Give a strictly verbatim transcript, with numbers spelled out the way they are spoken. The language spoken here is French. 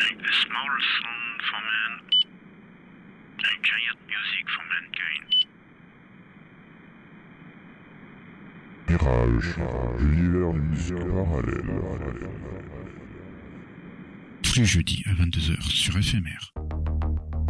Like the small sound for man, like giant music for mankind. Mirage, l'univers d'une musique parallèle. Tous les jeudis à vingt-deux heures sur F M R.